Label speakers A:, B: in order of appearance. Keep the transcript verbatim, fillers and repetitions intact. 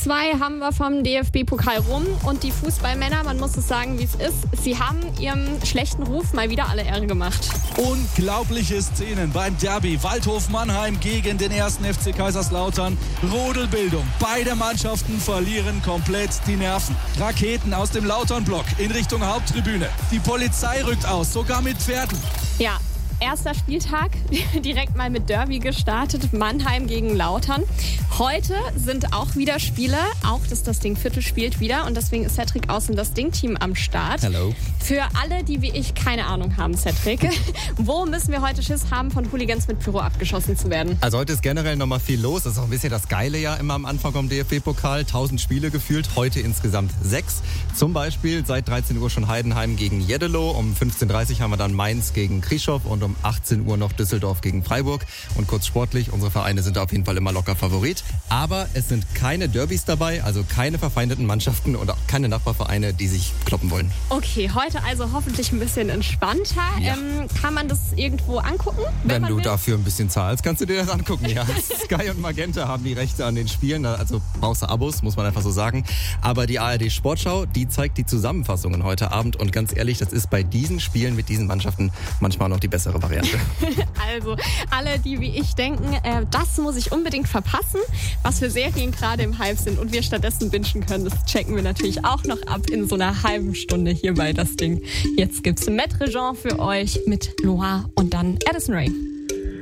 A: zwei haben wir vom D F B-Pokal rum und die Fußballmänner, man muss es sagen, wie es ist, sie haben ihrem schlechten Ruf mal wieder alle Ehre gemacht.
B: Unglaubliche Szenen beim Derby Waldhof Mannheim gegen den ersten F C Kaiserslautern. Rudelbildung. Beide Mannschaften verlieren komplett die Nerven. Raketen aus dem Lautern-Block in Richtung Haupttribüne. Die Polizei rückt aus, sogar mit Pferden.
A: Ja. Erster Spieltag, direkt mal mit Derby gestartet, Mannheim gegen Lautern. Heute sind auch wieder Spiele, auch dass das Ding Viertel spielt wieder und deswegen ist Cedric aus dem Das Ding-Team am Start.
C: Hallo.
A: Für alle, die wie ich keine Ahnung haben, Cedric, wo müssen wir heute Schiss haben, von Hooligans mit Pyro abgeschossen zu werden?
C: Also heute ist generell nochmal viel los. Das ist auch ein bisschen das Geile ja immer am Anfang vom D F B-Pokal. tausend Spiele gefühlt, heute insgesamt sechs. Zum Beispiel seit dreizehn Uhr schon Heidenheim gegen Jeddelo. Um fünfzehn Uhr dreißig haben wir dann Mainz gegen Krischow und um achtzehn Uhr noch Düsseldorf gegen Freiburg. Und kurz sportlich, unsere Vereine sind auf jeden Fall immer locker Favorit. Aber es sind keine Derbys dabei, also keine verfeindeten Mannschaften und auch keine Nachbarvereine, die sich kloppen wollen.
A: Okay, heute also hoffentlich ein bisschen entspannter.
C: Ja.
A: Ähm, kann man das irgendwo angucken?
C: Wenn,
A: man
C: du
A: will?
C: dafür ein bisschen zahlst, kannst du dir das angucken. Ja. Sky und Magenta haben die Rechte an den Spielen, also brauchst du Abos, muss man einfach so sagen. Aber die A R D Sportschau, die zeigt die Zusammenfassungen heute Abend und ganz ehrlich, das ist bei diesen Spielen mit diesen Mannschaften manchmal noch die bessere Variante.
A: Also alle, die wie ich denken, äh, das muss ich unbedingt verpassen, was für Serien gerade im Hype sind und wir stattdessen bingen können, das checken wir natürlich auch noch ab in so einer halben Stunde hier bei Das Ding. Jetzt gibt's Maître Jean für euch mit Loire und dann Addison Rae.